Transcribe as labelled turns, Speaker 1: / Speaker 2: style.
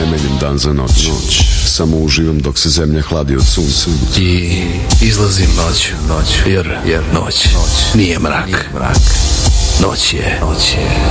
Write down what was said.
Speaker 1: ne menjam dan za noć. Samo uživam dok se zemlja hladi od sunca.
Speaker 2: I izlazim noću, jer noć nije mrak. Noć je